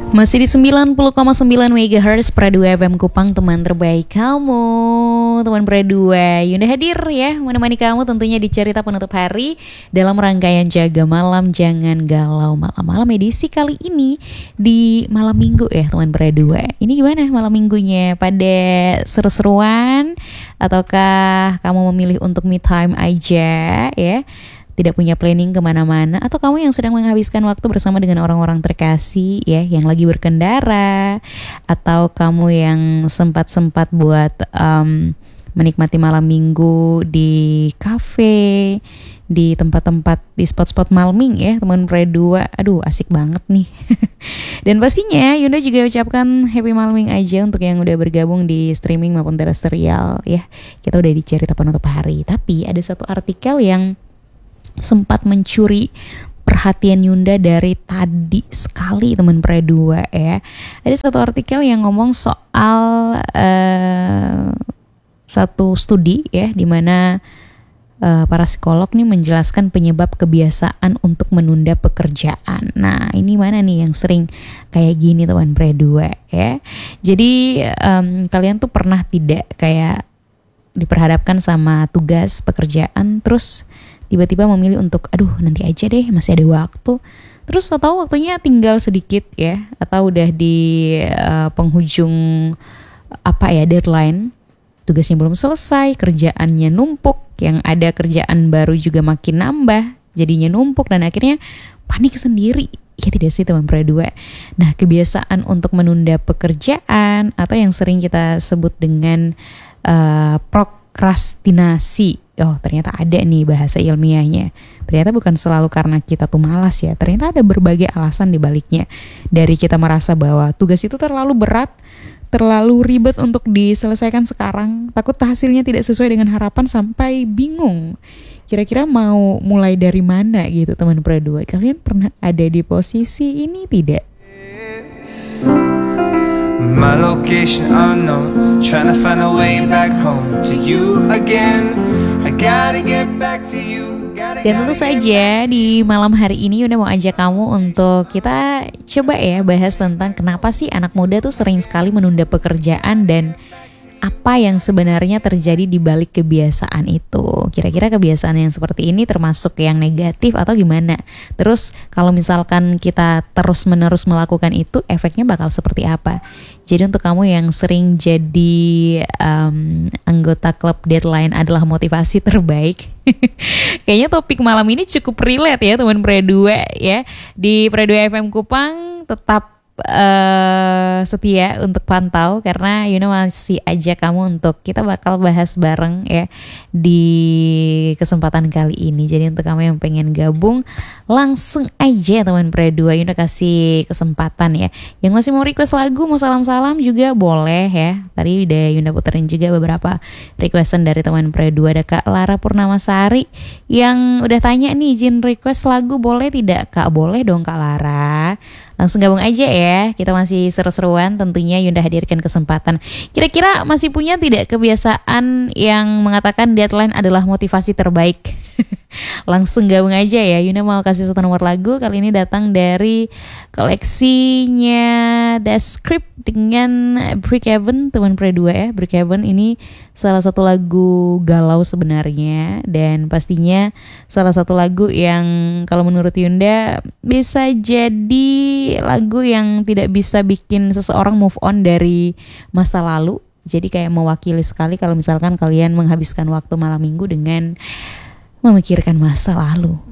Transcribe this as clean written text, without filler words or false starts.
Masih di 90,9 MHz Pradua FM Kupang, teman terbaik kamu. Teman Pradua, Yunda hadir ya menemani kamu tentunya di cerita penutup hari dalam rangkaian Jaga Malam Jangan Galau Malam-malam edisi kali ini di malam minggu ya teman Pradua. Ini gimana malam minggunya? Pada seru-seruan ataukah kamu memilih untuk me time aja ya? Tidak punya planning kemana-mana, atau kamu yang sedang menghabiskan waktu bersama dengan orang-orang terkasih ya, yang lagi berkendara, atau kamu yang sempat-sempat buat menikmati malam minggu di kafe, di tempat-tempat, di spot-spot malming ya teman Pre2. Aduh asik banget nih. Dan pastinya Yunda juga ucapkan happy malming aja untuk yang udah bergabung di streaming maupun terestrial ya. Kita udah di cerita penutup hari. Tapi ada satu artikel yang sempat mencuri perhatian Yunda dari tadi sekali teman Pre2 ya. Ada satu artikel yang ngomong soal satu studi ya, di mana para psikolog nih menjelaskan penyebab kebiasaan untuk menunda pekerjaan. Nah ini mana nih yang sering kayak gini teman Pre2 ya. Jadi kalian tuh pernah tidak kayak diperhadapkan sama tugas pekerjaan, terus tiba-tiba memilih untuk aduh nanti aja deh, masih ada waktu, terus tahu waktunya tinggal sedikit ya, atau udah di penghujung deadline, tugasnya belum selesai, kerjaannya numpuk, yang ada kerjaan baru juga makin nambah, jadinya numpuk dan akhirnya panik sendiri. Ya tidak sih teman Pre2. Nah kebiasaan untuk menunda pekerjaan atau yang sering kita sebut dengan prokrastinasi. Oh ternyata ada nih bahasa ilmiahnya. Ternyata bukan selalu karena kita tuh malas ya. Ternyata ada berbagai alasan di baliknya. Dari kita merasa bahwa tugas itu terlalu berat, terlalu ribet untuk diselesaikan sekarang, takut hasilnya tidak sesuai dengan harapan, sampai bingung kira-kira mau mulai dari mana gitu teman Pre2. Kalian pernah ada di posisi ini tidak? My location unknown, trying to find a way back home to you again. I gotta get back to you. Dan tentu saja di malam hari ini Yunda mau ajak kamu untuk kita coba ya bahas tentang kenapa sih anak muda tuh sering sekali menunda pekerjaan dan apa yang sebenarnya terjadi di balik kebiasaan itu. Kira-kira kebiasaan yang seperti ini termasuk yang negatif atau gimana? Terus kalau misalkan kita terus-menerus melakukan itu, efeknya bakal seperti apa? Jadi untuk kamu yang sering jadi anggota klub deadline adalah motivasi terbaik, kayaknya topik malam ini cukup relate ya teman Pre2 ya. Di Pre2 FM Kupang tetap setia untuk pantau, karena Yuna masih ajak kamu untuk kita bakal bahas bareng ya di kesempatan kali ini. Jadi untuk kamu yang pengen gabung, langsung aja teman Pre2, Yuna kasih kesempatan ya. Yang masih mau request lagu, mau salam-salam juga boleh ya. Tadi udah Yuna puterin juga beberapa requestan dari teman Pre2. Ada Kak Lara Purnamasari yang udah tanya nih, izin request lagu boleh tidak Kak? Boleh dong Kak Lara. Langsung gabung aja ya, kita masih seru-seruan tentunya. Yunda hadirkan kesempatan. Kira-kira masih punya tidak kebiasaan yang mengatakan deadline adalah motivasi terbaik? Langsung gabung aja ya. Yunda mau kasih satu nomor lagu, kali ini datang dari koleksinya The Script dengan Brookhaven teman Pre2 ya. Brookhaven ini salah satu lagu galau sebenarnya, dan pastinya salah satu lagu yang kalau menurut Yunda bisa jadi lagu yang tidak bisa bikin seseorang move on dari masa lalu. Jadi kayak mewakili sekali kalau misalkan kalian menghabiskan waktu malam minggu dengan memikirkan masa lalu.